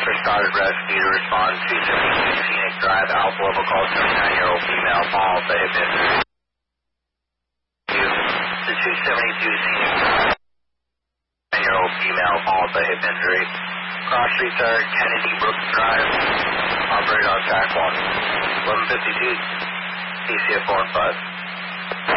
started rescue to respond to 272 Scenic Drive, Alpha Level call 79-year-old female, Alpha hip injury. To 272 Scenic Drive, 9-year-old female, Alpha hip injury. Cross Street 3rd, Kennedy Brooks Drive, operate on track 1. 1152, TCF 45.